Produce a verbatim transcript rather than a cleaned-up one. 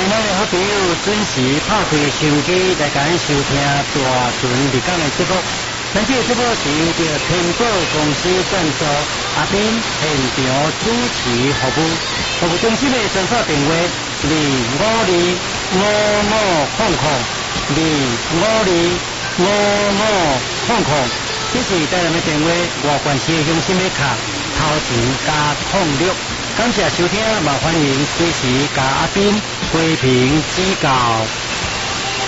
咱的好朋友准时拍开手机来甲咱收听大船日讲的节目。咱这个节目是由着天宝公司赞助，阿斌现场主持服务。服务中心的专线电话：二五二五五空空，二五二五五空空。这是台南的电话，外县市的乡亲要卡头前加空六。感谢收听，嘛欢迎随时甲阿斌批评指教。